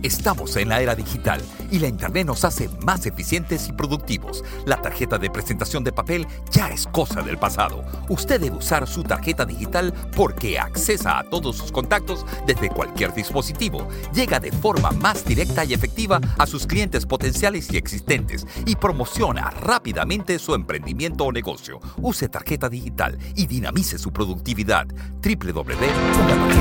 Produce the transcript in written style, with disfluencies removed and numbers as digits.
Estamos en la era digital y la Internet nos hace más eficientes y productivos. La tarjeta de presentación de papel ya es cosa del pasado. Usted debe usar su tarjeta digital porque accesa a todos sus contactos desde cualquier dispositivo. Llega de forma más directa y efectiva a sus clientes potenciales y existentes y promociona rápidamente su emprendimiento o negocio. Use tarjeta digital y dinamice su productividad. www.tarjetadigital.com